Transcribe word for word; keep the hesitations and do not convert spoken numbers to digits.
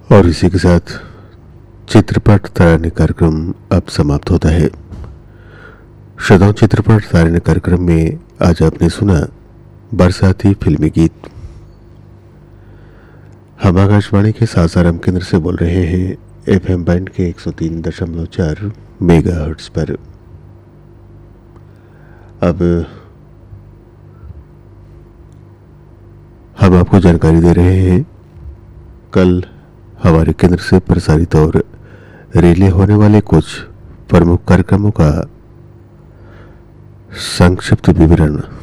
और इसी के साथ चित्रपट तारण्य कार्यक्रम अब समाप्त होता है। श्रोताओं, चित्रपट तारण्य कार्यक्रम में आज आपने सुना बरसाती फिल्मी गीत। हम आकाशवाणी के सासाराम केंद्र से बोल रहे हैं एफएम बैंड के एक सौ तीन दशमलव चार मेगाहर्ट्ज पर। अब हम आपको जानकारी दे रहे हैं कल हमारे केंद्र से प्रसारित और रिले होने वाले कुछ प्रमुख कार्यक्रमों का संक्षिप्त विवरण।